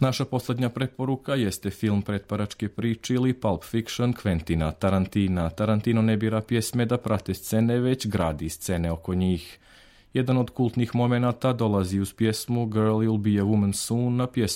Naša posljednja preporuka jeste film Pretparačke priče ili Pulp Fiction Quentina Tarantina. Tarantino ne bira pjesme da prate scene, već gradi scene oko njih. Jedan od kultnih momenata dolazi uz pjesmu Girl You'll Be a Woman Soon, na pjesmu